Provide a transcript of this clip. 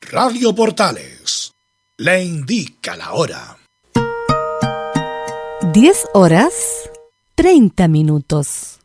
Radio Portales le indica la hora. 10:30 minutos.